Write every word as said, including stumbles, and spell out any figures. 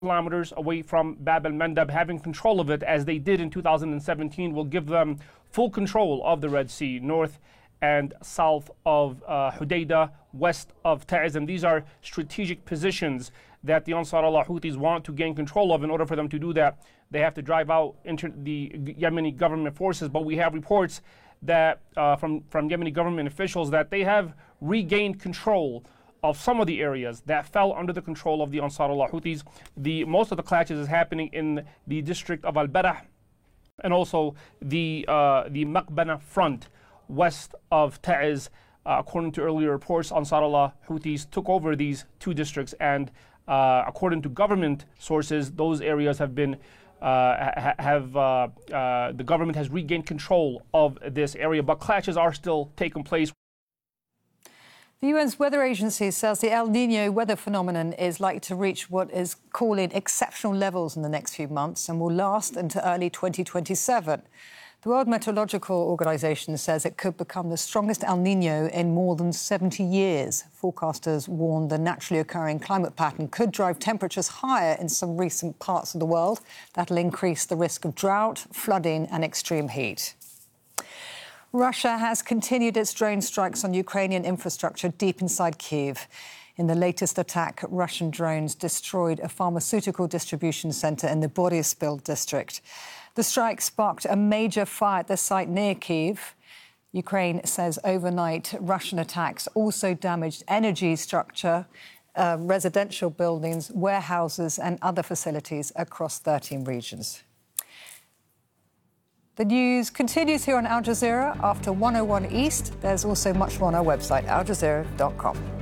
kilometers away from Bab el-Mandab. Having control of it, as they did in two thousand seventeen, will give them full control of the Red Sea, north and south of uh, Hudaydah, west of Ta'ez. And these are strategic positions that the Ansar Allah Houthis want to gain control of. In order for them to do that, they have to drive out inter- the Yemeni government forces. But we have reports that uh, from, from Yemeni government officials that they have regained control of some of the areas that fell under the control of the Ansar Allah Houthis. The, most of the clashes is happening in the district of Al-Barah and also the, uh, the Maqbana front west of Ta'ez. Uh, according to earlier reports, Ansar Allah Houthis took over these two districts, and uh, according to government sources, those areas have been uh, ha- have uh, uh, the government has regained control of this area, but clashes are still taking place. The U N's weather agency says the El Niño weather phenomenon is likely to reach what is calling exceptional levels in the next few months and will last into early twenty twenty-seven. The World Meteorological Organization says it could become the strongest El Niño in more than seventy years. Forecasters warn the naturally occurring climate pattern could drive temperatures higher in some recent parts of the world. That'll increase the risk of drought, flooding and extreme heat. Russia has continued its drone strikes on Ukrainian infrastructure deep inside Kyiv. In the latest attack, Russian drones destroyed a pharmaceutical distribution centre in the Boryspil district. The strike sparked a major fire at the site near Kyiv. Ukraine says overnight Russian attacks also damaged energy structure, uh, residential buildings, warehouses and other facilities across thirteen regions. The news continues here on Al Jazeera after one oh one East. There's also much more on our website, al jazeera dot com.